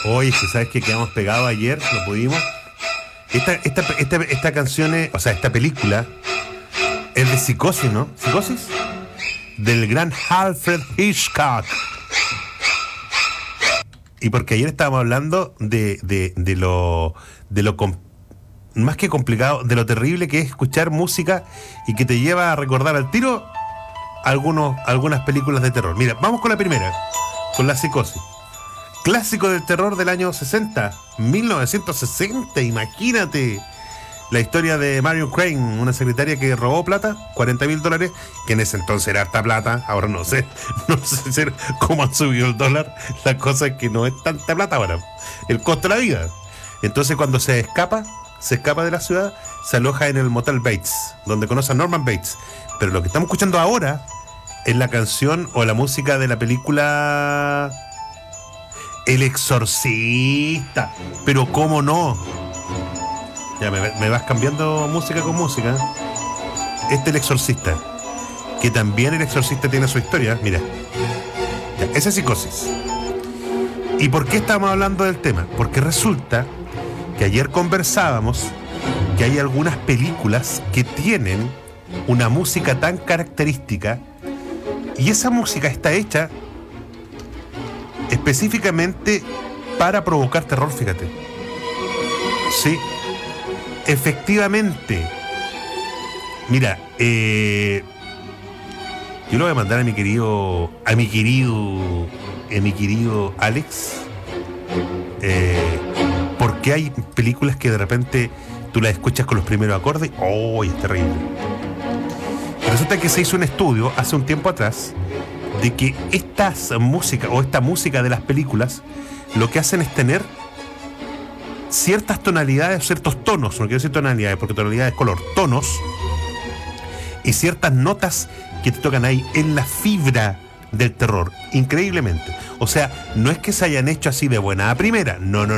Oye, ¿sabes qué? Quedamos pegados ayer, no pudimos. Esta canción es, o sea, esta película es de Psicosis, ¿no? ¿Psicosis? Del gran Alfred Hitchcock. Y porque ayer estábamos hablando de lo más que complicado, de lo terrible que es escuchar música y que te lleva a recordar al tiro algunas películas de terror. Mira, vamos con la primera, con la Psicosis. Clásico del terror del año 60, 1960, imagínate. La historia de Marion Crane, una secretaria que robó plata, $40,000, que en ese entonces era harta plata, ahora no sé cómo han subido el dólar. La cosa es que no es tanta plata ahora, el costo de la vida. Entonces cuando se escapa de la ciudad, se aloja en el Motel Bates, donde conoce a Norman Bates. Pero lo que estamos escuchando ahora es la canción o la música de la película El Exorcista. Pero cómo no. Ya me vas cambiando música con música. El Exorcista, que también El Exorcista tiene su historia. Mira, ya, esa es Psicosis. ¿Y por qué estamos hablando del tema? Porque resulta que ayer conversábamos que hay algunas películas que tienen una música tan característica, y esa música está hecha específicamente para provocar terror, fíjate. Sí, efectivamente. Mira, yo lo voy a mandar a mi querido Alex, porque hay películas que de repente tú las escuchas con los primeros acordes. ¡Oh! Es terrible. Resulta que se hizo un estudio hace un tiempo atrás de que esta música de las películas lo que hacen es tener ciertas tonalidades, ciertos tonos, no quiero decir tonalidades porque tonalidad es color, tonos y ciertas notas que te tocan ahí en la fibra del terror, increíblemente. O sea, no es que se hayan hecho así de buena a primera, no,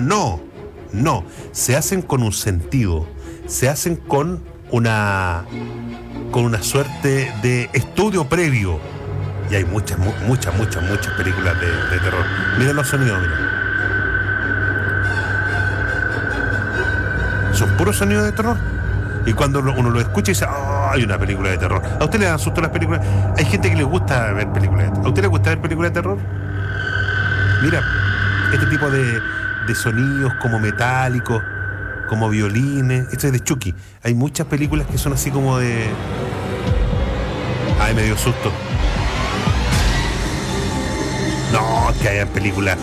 se hacen con un sentido, se hacen con una suerte de estudio previo, y hay muchas películas de terror. Mira los sonidos, mira. Son puros sonidos de terror. Y cuando uno lo escucha y dice, ¡oh! Hay una película de terror. ¿A usted le dan susto las películas? Hay gente que le gusta ver películas de terror. ¿A usted le gusta ver películas de terror? Mira, este tipo de sonidos como metálicos, como violines. Esto es de Chucky. Hay muchas películas que son así como de... Ay, me dio susto. No, que hayan películas...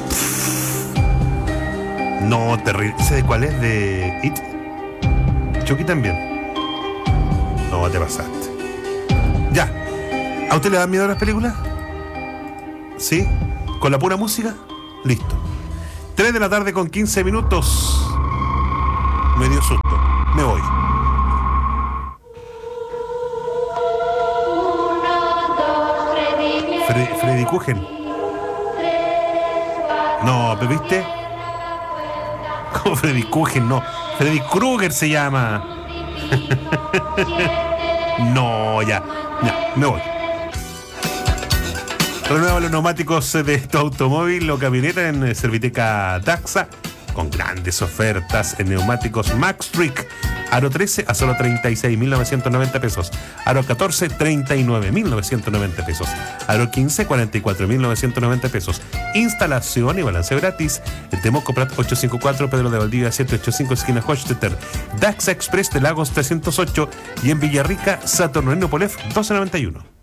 No, terrible. ¿Ese de cuál es? ¿De It? Chucky también. No, te pasaste. Ya. ¿A usted le dan miedo a las películas? ¿Sí? ¿Con la pura música? Listo. 3 de la tarde con 15 minutos. Me dio susto. Me voy. Freddy Kuchen. No, ¿me viste? Como Freddy Kuchen, no. Freddy Krueger se llama. No, ya, me voy. Renueva los neumáticos de tu automóvil o camioneta en Serviteca Daxa, con grandes ofertas en neumáticos Maxtrick. Aro 13 a solo 36.990 pesos. Aro 14, 39.990 pesos. Aro 15, 44.990 pesos. Instalación y balanceo gratis. El Temuco Prat 854, Pedro de Valdivia 785, esquina Hochstetter. Daxa Express de Lagos 308 y en Villarrica, Saturnino Polef 1291.